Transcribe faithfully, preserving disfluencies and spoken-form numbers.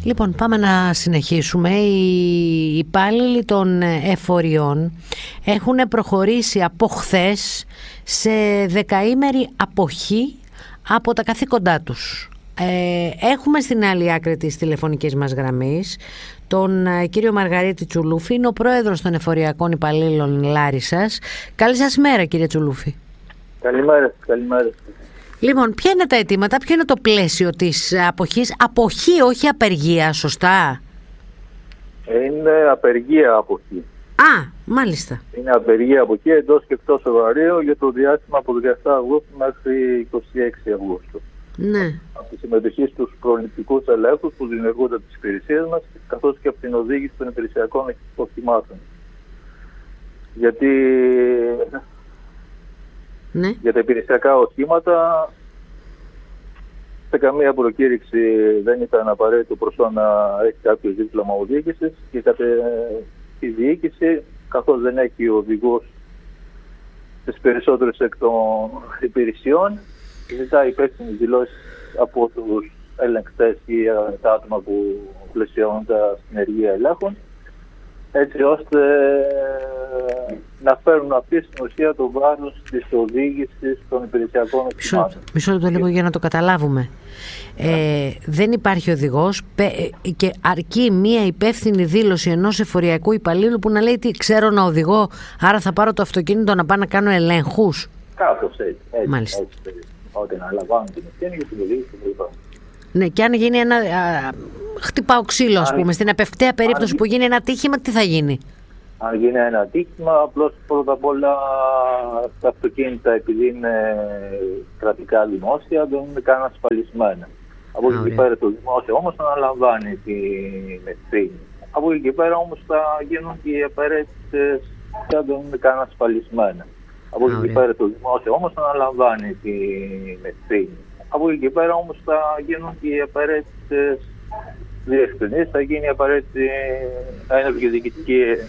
Λοιπόν, πάμε να συνεχίσουμε. Οι υπάλληλοι των εφοριών έχουν προχωρήσει από χθες σε δεκαήμερη αποχή από τα καθήκοντά τους. Ε, έχουμε στην άλλη άκρη της τηλεφωνικής μας γραμμής τον κύριο Μαργαρίτη Τσουλούφη, είναι ο πρόεδρος των εφοριακών υπαλλήλων Λάρισσας. Καλή σας μέρα, κύριε Τσουλούφη. Καλημέρα, καλημέρα. Λοιπόν, ποια είναι τα αιτήματα, ποιο είναι το πλαίσιο της αποχής? Αποχή, όχι απεργία, σωστά? Είναι απεργία αποχή. Α, μάλιστα. Είναι απεργία αποχή εντός και εκτός ωραρίου για το διάστημα από δεκαεπτά Αυγούστου μέχρι είκοσι έξι Αυγούστου. Ναι. Από τη συμμετοχή στους προληπτικούς ελέγχους που διενεργούνται από τις υπηρεσίες μας, καθώς και από την οδήγηση των υπηρεσιακών οχημάτων. Γιατί ναι. για τα υπηρεσιακά οχήματα σε καμία προκήρυξη δεν ήταν απαραίτητο προσώ να έχει κάποιο δίπλωμα οδήγησης και κατά τη διοίκηση, καθώς δεν έχει ο οδηγός τις περισσότερες εκ των υπηρεσιών, ζητάει υπεύθυνες δηλώσεις από τους ελεγκτές ή τα άτομα που πλαισιώνουν τα συνεργεία ελέγχων, έτσι ώστε να φέρουν αυτή στην ουσία το βάρος της οδήγησης των υπηρεσιακών οχημάτων. Μισό λεπτό λίγο για να το καταλάβουμε. Ε, δεν υπάρχει οδηγός και αρκεί μία υπεύθυνη δήλωση ενός εφοριακού υπαλλήλου που να λέει τι ξέρω να οδηγώ, άρα θα πάρω το αυτοκίνητο να πάω να κάνω ελέγχους. Κάπως έτσι. έτσι, Μάλιστα. έτσι ότι να λαμβάνουν την ευθύνη για την οδήγηση του λοιπά. Ναι, και αν γίνει ένα. Α, χτυπάω ξύλο, ας πούμε, στην απευθεία περίπτωση που γίνει ένα τύχημα, τι θα γίνει? Αν γίνει ένα τύχημα, απλώς πρώτα απ' όλα τα αυτοκίνητα, επειδή είναι κρατικά δημόσια, δεν είναι καν ασφαλισμένα. Από εκεί και πέρα το δημόσιο όμως αναλαμβάνει την ευθύνη. Από εκεί και πέρα όμως θα γίνουν και οι απαραίτητες και δεν είναι καν ασφαλισμένα. Από εκεί και πέρα το δημόσιο όμως αναλαμβάνει την ευθύνη. Από εκεί και πέρα όμως θα γίνουν και οι απαραίτητες διευκρινήσεις, θα γίνει η απαραίτητη ένευκη διοικητική